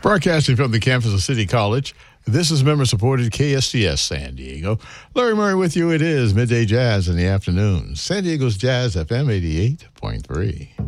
Broadcasting from the campus of City College, this is member-supported KSTS San Diego. Larry Murray with you. It is Midday Jazz in the afternoon. San Diego's Jazz FM 88.3.